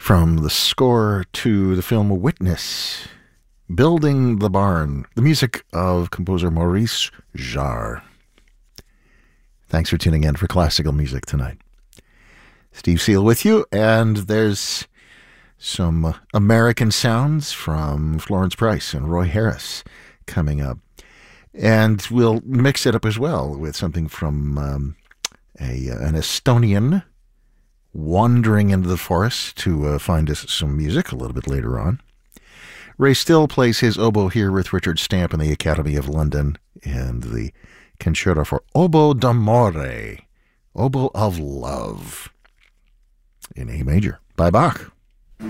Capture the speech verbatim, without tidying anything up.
From the score to the film Witness, Building the Barn, the music of composer Maurice Jarre. Thanks for tuning in for classical music tonight. Steve Seal with you, and there's some American sounds from Florence Price and Roy Harris coming up. And we'll mix it up as well with something from um, a an Estonian wandering into the forest to uh, find us some music a little bit later on. Ray Still plays his oboe here with Richard Stamp in the Academy of London and the Concerto for Oboe d'Amore, Oboe of Love, in A major by Bach.